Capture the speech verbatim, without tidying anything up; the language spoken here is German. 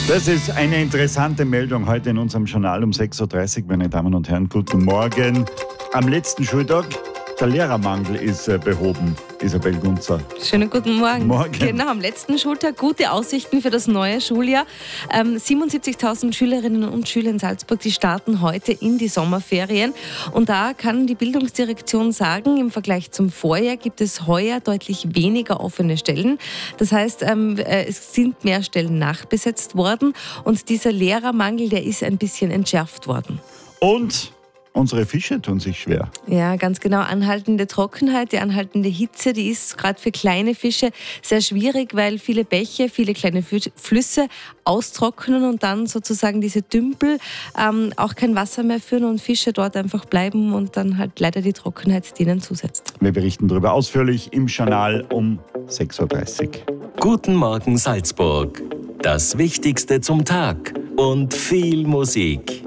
Das ist eine interessante Meldung heute in unserem Journal um sechs Uhr dreißig, meine Damen und Herren. Guten Morgen. Am letzten Schultag, der Lehrermangel ist äh, behoben. Isabel Gunzer. Schönen guten Morgen. Morgen. Genau, am letzten Schultag gute Aussichten für das neue Schuljahr. Ähm, siebenundsiebzigtausend Schülerinnen und Schüler in Salzburg, die starten heute in die Sommerferien. Und da kann die Bildungsdirektion sagen, im Vergleich zum Vorjahr gibt es heuer deutlich weniger offene Stellen. Das heißt, ähm, äh, es sind mehr Stellen nachbesetzt worden und dieser Lehrermangel, der ist ein bisschen entschärft worden. Und unsere Fische tun sich schwer. Ja, ganz genau. Anhaltende Trockenheit, die anhaltende Hitze, die ist gerade für kleine Fische sehr schwierig, weil viele Bäche, viele kleine Flüsse austrocknen und dann sozusagen diese Tümpel ähm, auch kein Wasser mehr führen und Fische dort einfach bleiben und dann halt leider die Trockenheit denen zusetzt. Wir berichten darüber ausführlich im Journal um sechs Uhr dreißig. Guten Morgen Salzburg. Das Wichtigste zum Tag und viel Musik.